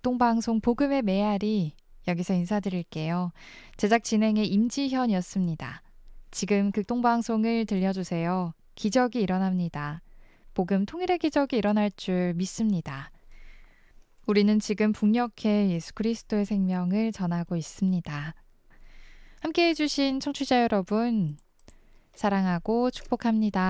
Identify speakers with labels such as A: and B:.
A: 극동방송 복음의 메아리 여기서 인사드릴게요. 제작 진행의 임지현이었습니다. 지금 극동방송을 들려주세요. 기적이 일어납니다. 복음 통일의 기적이 일어날 줄 믿습니다. 우리는 지금 북녘에 예수 그리스도의 생명을 전하고 있습니다. 함께해 주신 청취자 여러분, 사랑하고 축복합니다.